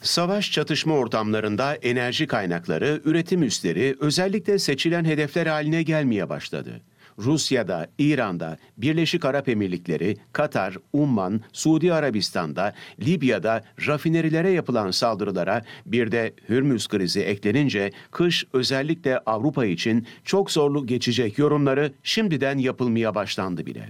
Savaş çatışma ortamlarında enerji kaynakları, üretim üsleri özellikle seçilen hedefler haline gelmeye başladı. Rusya'da, İran'da, Birleşik Arap Emirlikleri, Katar, Umman, Suudi Arabistan'da, Libya'da rafinerilere yapılan saldırılara bir de Hürmüz krizi eklenince kış özellikle Avrupa için çok zorlu geçecek yorumları şimdiden yapılmaya başlandı bile.